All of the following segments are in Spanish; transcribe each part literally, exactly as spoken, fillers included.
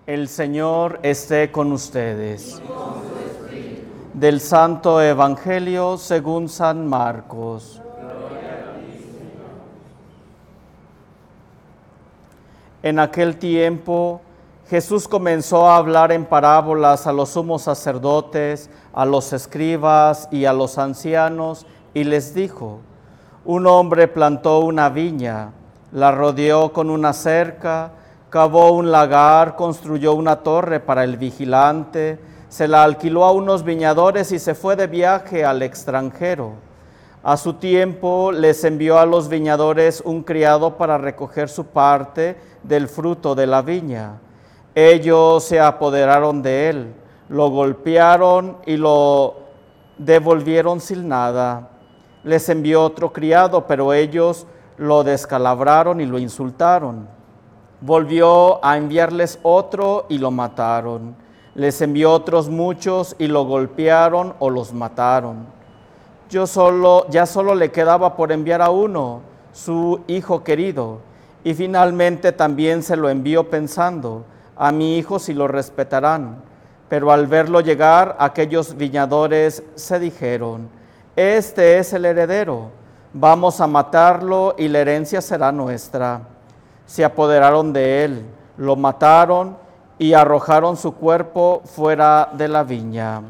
El Señor esté con ustedes. Del Santo Evangelio según San Marcos. En aquel tiempo, Jesús comenzó a hablar en parábolas a los sumos sacerdotes, a los escribas y a los ancianos, y les dijo: un hombre plantó una viña, la rodeó con una cerca, cavó un lagar, construyó una torre para el vigilante, se la alquiló a unos viñadores y se fue de viaje al extranjero. A su tiempo les envió a los viñadores un criado para recoger su parte del fruto de la viña. Ellos se apoderaron de él, lo golpearon y lo devolvieron sin nada. Les envió otro criado, pero ellos lo descalabraron y lo insultaron. Volvió a enviarles otro y lo mataron. Les envió otros muchos y lo golpearon o los mataron. Yo solo, ya solo le quedaba por enviar a uno, su hijo querido, y finalmente también se lo envió pensando: a mi hijo sí lo respetarán. Pero al verlo llegar, aquellos viñadores se dijeron: este es el heredero, vamos a matarlo y la herencia será nuestra. Se apoderaron de él, lo mataron y arrojaron su cuerpo fuera de la viña.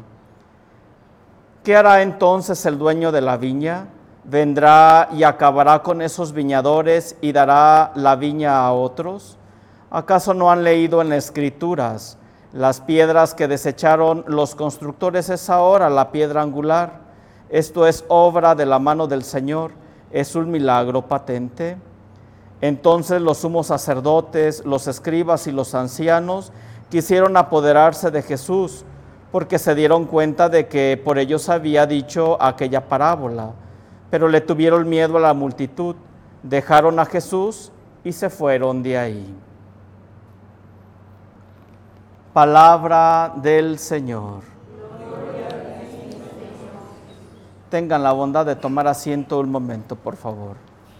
¿Qué hará entonces el dueño de la viña? ¿Vendrá y acabará con esos viñadores y dará la viña a otros? ¿Acaso no han leído en las Escrituras: las piedras que desecharon los constructores es ahora la piedra angular? Esto es obra de la mano del Señor, es un milagro patente. Entonces los sumos sacerdotes, los escribas y los ancianos quisieron apoderarse de Jesús, porque se dieron cuenta de que por ellos había dicho aquella parábola, pero le tuvieron miedo a la multitud, dejaron a Jesús y se fueron de ahí. Palabra del Señor. Tengan la bondad de tomar asiento un momento, por favor.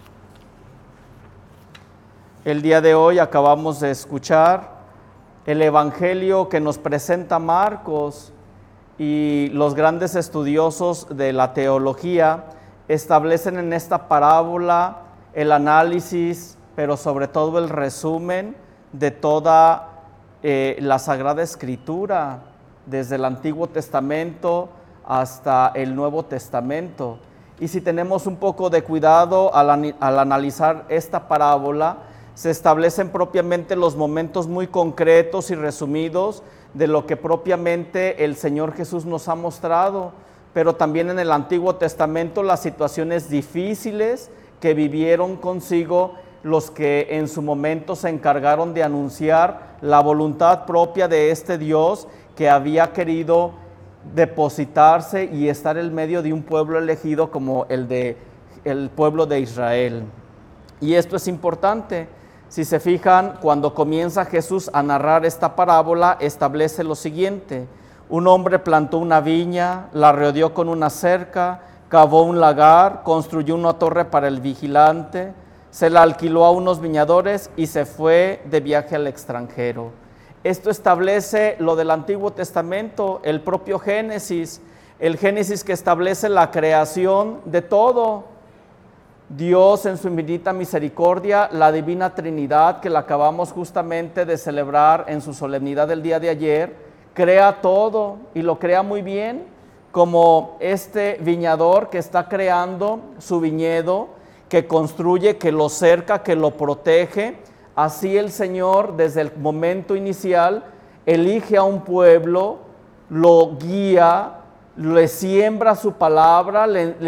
El día de hoy acabamos de escuchar el Evangelio que nos presenta Marcos, y los grandes estudiosos de la teología establecen en esta parábola el análisis, pero sobre todo el resumen de toda eh, la Sagrada Escritura, desde el Antiguo Testamento hasta el Nuevo Testamento. Y si tenemos un poco de cuidado al, al analizar esta parábola, se establecen propiamente los momentos muy concretos y resumidos de lo que propiamente el Señor Jesús nos ha mostrado, pero también en el Antiguo Testamento las situaciones difíciles que vivieron consigo los que en su momento se encargaron de anunciar la voluntad propia de este Dios que había querido depositarse y estar en medio de un pueblo elegido como el de el pueblo de Israel. Y esto es importante. Si se fijan, cuando comienza Jesús a narrar esta parábola, establece lo siguiente: un hombre plantó una viña, la rodeó con una cerca, cavó un lagar, construyó una torre para el vigilante, se la alquiló a unos viñadores y se fue de viaje al extranjero. Esto establece lo del Antiguo Testamento, el propio Génesis, el Génesis que establece la creación de todo. Dios en su infinita misericordia, la Divina Trinidad que la acabamos justamente de celebrar en su solemnidad del día de ayer, crea todo y lo crea muy bien, como este viñador que está creando su viñedo, que construye, que lo cerca, que lo protege. Así el Señor desde el momento inicial elige a un pueblo, lo guía, le siembra su palabra, le, le